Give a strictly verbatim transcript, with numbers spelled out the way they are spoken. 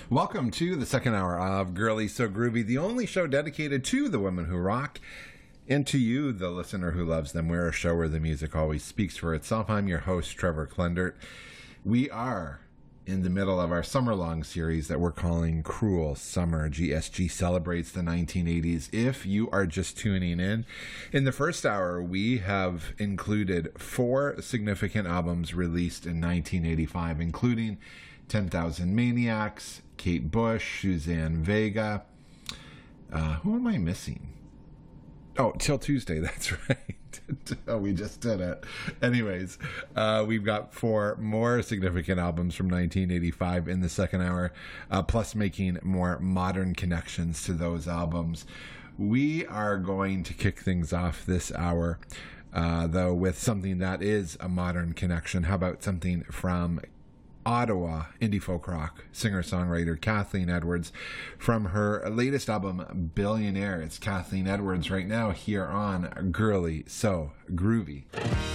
Welcome to the second hour of Girly So Groovy, the only show dedicated to the women who rock and to you, the listener who loves them. We're a show where the music always speaks for itself. I'm your host, Trevor Klendert. We are in the middle of our summer-long series that we're calling Cruel Summer. G S G celebrates the nineteen eighties. If you are just tuning in, in the first hour, we have included four significant albums released in nineteen eighty-five, including ten thousand Maniacs, Kate Bush, Suzanne Vega. Uh, who am I missing? Oh, Till Tuesday, that's right. Oh, we just did it. Anyways, uh, we've got four more significant albums from nineteen eighty-five in the second hour, uh, plus making more modern connections to those albums. We are going to kick things off this hour, uh, though, with something that is a modern connection. How about something from Ottawa indie folk rock singer-songwriter Kathleen Edwards from her latest album, Billionaire. It's Kathleen Edwards right now here on Girly So Groovy.